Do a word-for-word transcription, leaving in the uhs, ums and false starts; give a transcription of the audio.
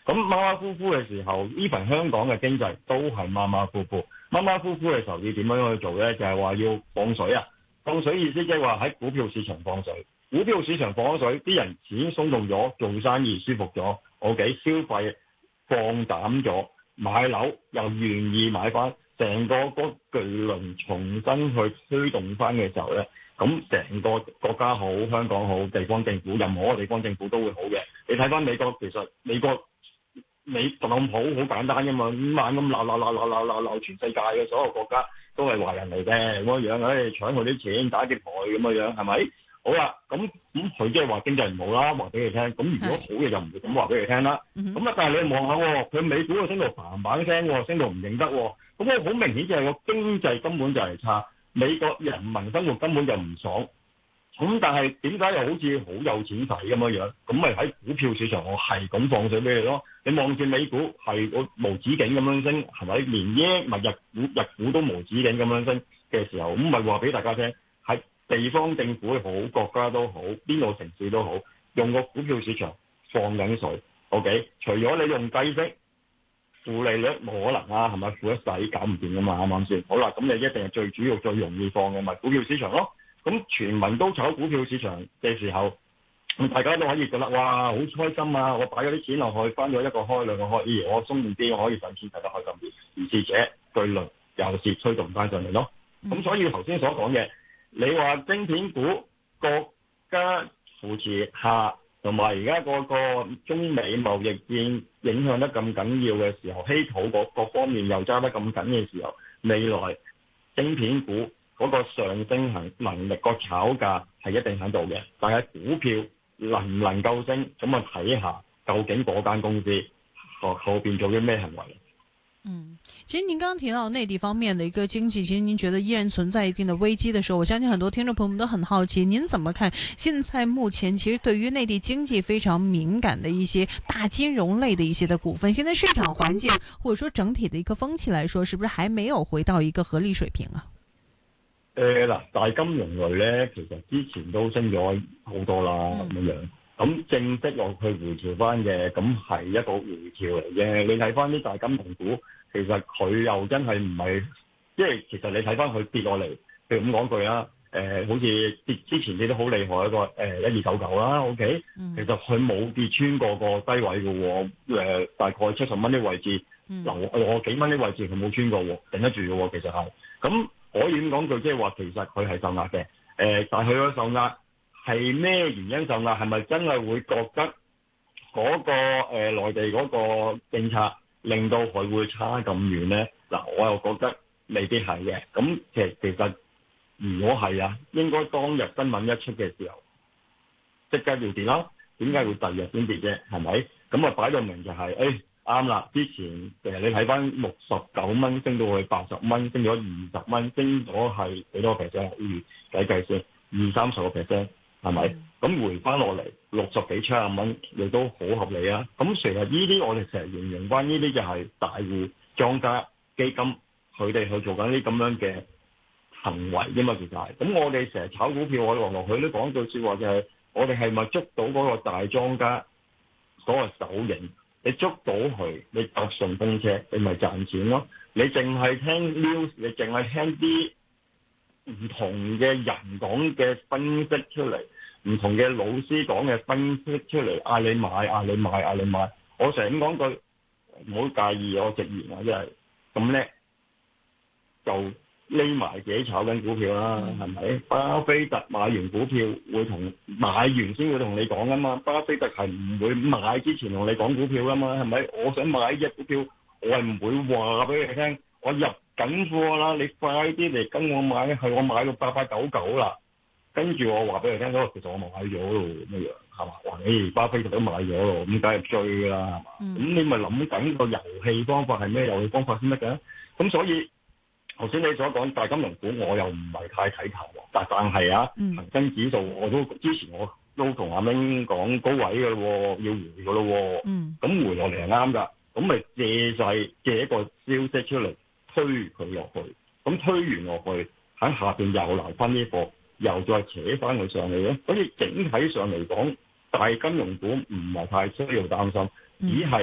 咁馬馬虎虎嘅時候，even香港嘅經濟都係馬馬虎虎。馬馬虎虎嘅時候要點樣去做咧？就係話要放水啊！放水意思即係話喺股票市場放水，股票市場放咗水，啲人錢鬆動咗，做生意舒服咗，OK，消費放膽咗，買樓又願意買翻，成個嗰巨輪重新去推動翻嘅時候咧，咁成個國家好，香港好，地方政府任何一個地方政府都會好嘅。你睇翻美國，其實美國美特朗普好簡單㗎嘛，五萬咁鬧鬧鬧鬧鬧鬧鬧全世界嘅所有國家都係華人嚟嘅咁樣，誒搶佢啲錢打劫台咁樣，係咪？好啦，咁咁佢即係話經濟唔好啦，話俾你聽。咁如果好嘅就唔會咁話俾你聽啦。咁啊，但係你望下喎，佢美股啊升到嘭嘭聲喎，升到唔認得喎。咁咧好明顯就係個經濟根本就係差，美國人民生活根本就唔爽。咁但係點解又好似好有錢使咁樣樣？咁咪喺股票市場我係咁放水俾你咯。你望住美股係個無止境咁樣升，係咪？連耶咪日股日股都無止境咁樣升嘅時候，咁咪話俾大家聽，喺地方政府好，國家都好，邊個城市都好，用個股票市場放緊水。OK， 除咗你用低息、負利率冇可能啊，係咪？負一世搞唔掂噶嘛，啱唔啱先？好啦，咁你一定係最主要、最容易放嘅咪股票市場咯。咁全民都炒股票市場嘅時候，咁大家都可以覺得哇，好開心啊！我擺咗啲錢落去，翻咗一個開兩個開，咦，我鬆動啲，我可以使錢使得開心啲。而是者巨輪又是推動翻上嚟咯。咁所以頭先所講嘅，你話晶片股國家扶持下，同埋而家個個中美貿易戰影響得咁緊要嘅時候，稀土各各方面又揸得咁緊嘅時候，未來晶片股嗰個上升行能力、個炒價係一定喺度嘅，但係股票能唔能夠升，咁啊睇下究竟嗰間公司後後邊做啲咩行為。 嗯，其實您剛剛提到內地方面的一個經濟，其實您覺得依然存在一定的危機的時候，我相信很多聽眾朋友們都很好奇，您怎麼看現在目前其實對於內地經濟非常敏感的一些大金融類的一些的股份，現在市場環境或者說整體的一個風氣來說，是不是還沒有回到一個合理水平啊？ 誒嗱，大金融類咧，其實之前都升咗好多啦，咁、嗯、樣。咁正式落去回調翻嘅，咁係一個回調嚟嘅。你睇翻啲大金融股，其實佢又真係唔係，即係其實你睇翻佢跌落嚟，譬如咁講句啦，誒、呃，好似跌之前跌得好厲害一個誒一二九九啦 ，OK，、嗯、其實佢冇跌穿過個低位嘅喎，誒、呃，大概七十蚊啲位置，留我幾蚊啲位置佢冇穿過喎，頂得住嘅喎，其實係。咁可以咁講句，即係話其實佢係受壓嘅，誒、呃，但係佢個受壓係咩原因受壓？係咪真係會覺得嗰、那個誒、呃、內地嗰個政策令到佢會差咁遠咧？嗱，我又覺得未必係嘅。咁其實其實如果係啊，應該當日新聞一出嘅時候，即刻要跌啦。點解會第二日先跌啫？係咪？咁啊擺到明就係、是，誒啱啦。之前其實你睇翻六十九蚊升到去八十蚊，升咗二十蚊，升咗係幾多 percent？預計計先，二三十個 percent。係咪？咁、嗯、回翻落嚟六十幾七十蚊，亦都好合理啊！咁其實呢啲我哋成日形容翻呢啲就係大戶、莊家、基金，佢哋去做緊啲咁樣嘅行為啫嘛，其實係。咁我哋成日炒股票，我落落去都講句説話，就係、是、我哋係咪捉到嗰個大莊家嗰個手影？你捉到佢，你搭順風車，你咪賺錢咯。你淨係聽 news，你淨係聽啲唔同嘅人講嘅分析出嚟，唔同嘅老師講嘅分析出嚟，嗌你買，嗌你買，嗌你買。我成日咁講句，唔好介意我直言啊，即係咁叻，就匿埋自己炒緊股票啦，係咪？巴菲特買完股票會同買完先會同你講噶嘛？巴菲特係唔會買之前同你講股票噶嘛？係咪？我想買呢隻股票，我係唔會話俾你聽，我入緊貨啦，你快啲嚟跟我買，係我買到八八九九啦。跟住我話俾你聽，嗰個其實我買咗咯，咁樣係嘛？話誒，巴菲特都買咗咯，咁梗係追啦，係嘛？咁、嗯、你咪諗緊個遊戲方法係咩遊戲方法先得㗎？咁所以頭先你所講大金融股，我又唔係太睇頭，但但係啊，恒、嗯、生指數我都之前我都同阿明講高位嘅咯，要回嘅咯，咁、嗯、回落嚟係啱㗎，咁咪借勢借一個消息出嚟推佢落去，咁推完落去喺下邊又留翻呢貨。又再扯翻佢上嚟咧，所以整體上嚟講，大金融股唔係太需要擔心，只係